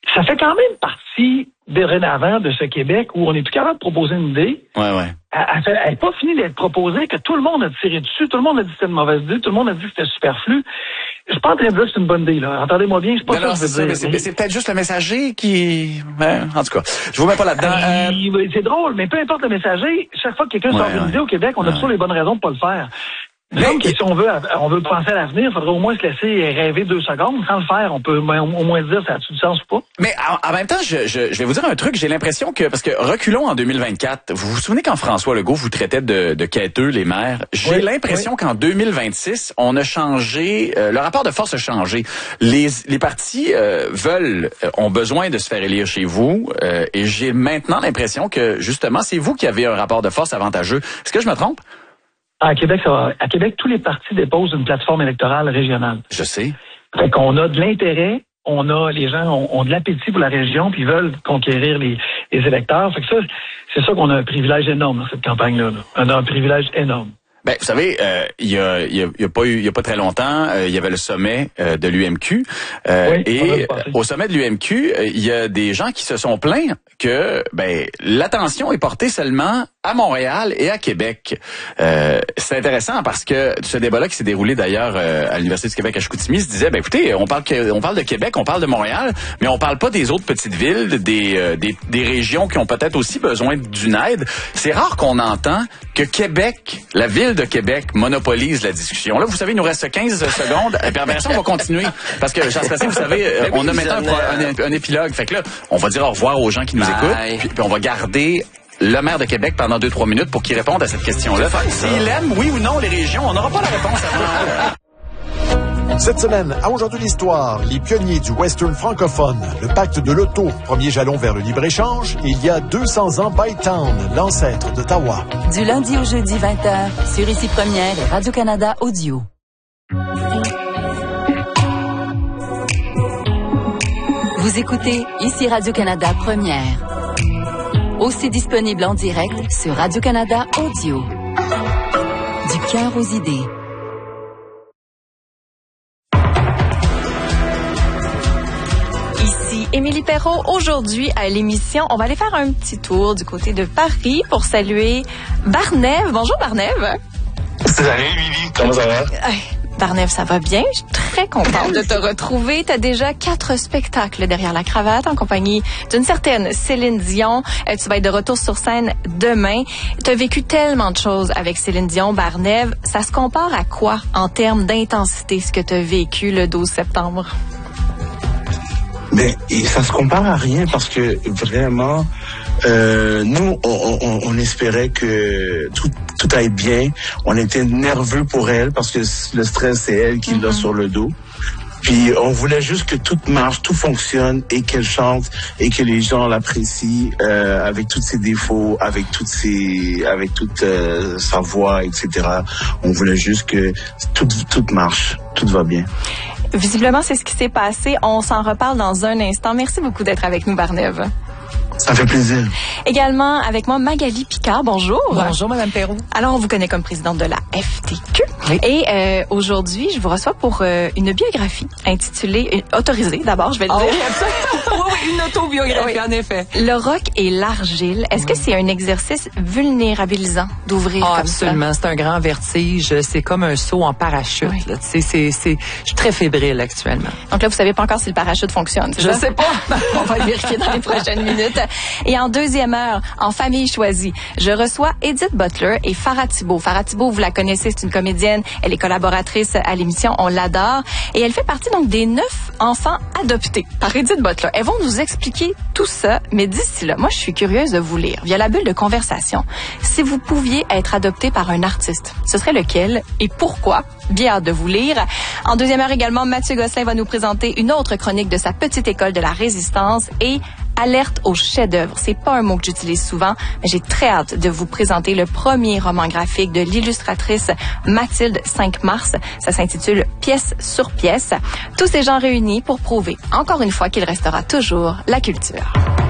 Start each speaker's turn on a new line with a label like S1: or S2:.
S1: ça fait quand même partie dorénavant de ce Québec où on est plus capable de proposer une idée.
S2: Ouais.
S1: Elle n'est pas finie d'être proposée, que tout le monde a tiré dessus, tout le monde a dit que c'était une mauvaise idée, tout le monde a dit que c'était superflu. Je suis pas en train de dire que c'est une bonne idée, là. Entendez-moi bien, c'est pas ça que je veux dire.
S2: Mais c'est peut-être juste le messager qui... en tout cas, je vous mets pas là-dedans.
S1: C'est drôle, mais peu importe le messager, chaque fois que quelqu'un sort une idée au Québec, on a toujours les bonnes raisons de pas le faire. Donc, si on veut penser à l'avenir, il faudrait au moins se laisser rêver 2 secondes. Sans le faire, on peut au moins dire ça a-tu du sens ou pas.
S2: Mais en même temps, je vais vous dire un truc. J'ai l'impression que, parce que reculons en 2024, vous vous souvenez quand François Legault vous traitait de quêteux, les maires? J'ai l'impression qu'en 2026, on a changé, le rapport de force a changé. Les partis ont besoin de se faire élire chez vous, et j'ai maintenant l'impression que, justement, c'est vous qui avez un rapport de force avantageux. Est-ce que je me trompe?
S1: À Québec, à Québec, tous les partis déposent une plateforme électorale régionale.
S2: Je sais.
S1: Fait qu'on a de l'intérêt, les gens ont de l'appétit pour la région, puis veulent conquérir les électeurs. Fait que ça, c'est ça qu'on a un privilège énorme dans cette campagne-là. On a un privilège énorme.
S2: Ben, vous savez, il y a pas très longtemps, il y avait le sommet de l'UMQ, et au sommet de l'UMQ, il y a des gens qui se sont plaints que l'attention est portée seulement à Montréal et à Québec. C'est intéressant parce que ce débat-là qui s'est déroulé d'ailleurs à l'Université du Québec à Chicoutimi se disait, écoutez, on parle de Québec, on parle de Montréal, mais on parle pas des autres petites villes, des régions qui ont peut-être aussi besoin d'une aide. C'est rare qu'on entend que Québec, la ville de Québec, monopolise la discussion. Là, vous savez, il nous reste 15 secondes. Et puis après ça, on va continuer. Parce que, Jean Sébastien, vous savez, on a maintenant un épilogue. Fait que là, on va dire au revoir aux gens qui nous écoutent. Puis on va garder le maire de Québec pendant 2-3 minutes pour qu'il réponde à cette question-là. S'il aime, oui ou non, les régions, on n'aura pas la réponse avant.
S3: Cette semaine, à Aujourd'hui l'Histoire, les pionniers du western francophone, le pacte de l'auto, premier jalon vers le libre-échange, et il y a 200 ans, Bytown, l'ancêtre d'Ottawa.
S4: Du lundi au jeudi, 20h, sur Ici Première et Radio-Canada Audio. Vous écoutez Ici Radio-Canada Première. Aussi disponible en direct sur Radio-Canada Audio. Du cœur aux idées.
S5: Émilie Perrault, aujourd'hui à l'émission, on va aller faire un petit tour du côté de Paris pour saluer Barnève. Bonjour Barnève.
S6: Salut Émilie, comment ça va?
S5: Barnève, ça va bien. Je suis très contente de te retrouver. Tu as déjà 4 spectacles derrière la cravate en compagnie d'une certaine Céline Dion. Tu vas être de retour sur scène demain. Tu as vécu tellement de choses avec Céline Dion, Barnève. Ça se compare à quoi en termes d'intensité, ce que tu as vécu le 12 septembre?
S6: Mais ça se compare à rien parce que vraiment, nous, on espérait que tout aille bien. On était nerveux pour elle parce que le stress, c'est elle qui l'a sur le dos. Puis on voulait juste que tout marche, tout fonctionne et qu'elle chante et que les gens l'apprécient avec tous ses défauts, avec toute sa voix, etc. On voulait juste que tout marche, tout va bien.
S5: Visiblement, c'est ce qui s'est passé. On s'en reparle dans un instant. Merci beaucoup d'être avec nous, Barnève.
S6: Ça fait plaisir.
S5: Également avec moi, Magali Picard. Bonjour.
S7: Bonjour, Madame Perrault.
S5: Alors, on vous connaît comme présidente de la FTQ.
S7: Oui.
S5: Et aujourd'hui, je vous reçois pour une biographie intitulée, autorisée d'abord, je vais le dire.
S7: Oui, absolument. Oui, une autobiographie, en effet.
S5: Le roc et l'argile. Est-ce que c'est un exercice vulnérabilisant d'ouvrir comme
S7: absolument. C'est un grand vertige. C'est comme un saut en parachute.
S5: Oui.
S7: Là. Je suis très fébrile actuellement.
S5: Donc là, vous savez pas encore si le parachute fonctionne.
S7: Je sais pas.
S5: On va le vérifier dans les prochaines minutes. Et en deuxième heure, en famille choisie, je reçois Edith Butler et Farah Thibault. Farah Thibault, vous la connaissez, c'est une comédienne. Elle est collaboratrice à l'émission, on l'adore. Et elle fait partie donc des 9 enfants adoptés par Edith Butler. Elles vont nous expliquer tout ça, mais d'ici là, moi je suis curieuse de vous lire, via la bulle de conversation, si vous pouviez être adopté par un artiste, ce serait lequel et pourquoi? Bien hâte de vous lire. En deuxième heure également, Mathieu Gosselin va nous présenter une autre chronique de sa petite école de la résistance et alerte au chef-d'œuvre. C'est pas un mot que j'utilise souvent, mais j'ai très hâte de vous présenter le premier roman graphique de l'illustratrice Mathilde 5 mars. Ça s'intitule Pièce sur pièce. Tous ces gens réunis pour prouver, encore une fois, qu'il restera toujours la culture.